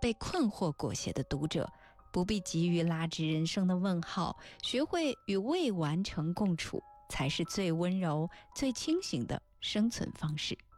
被困惑裹挟的读者，不必急于拉直人生的问号，学会与未完成共处，才是最温柔、最清醒的生存方式。